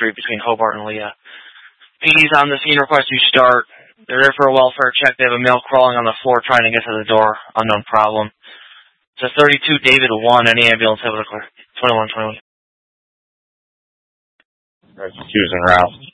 Street between Hobart and Leah. PD's on the scene, request you start. They're there for a welfare check. They have a male crawling on the floor trying to get to the door. Unknown problem. It's a 32 David 1. Any ambulance able to clear? 21. Choosing route.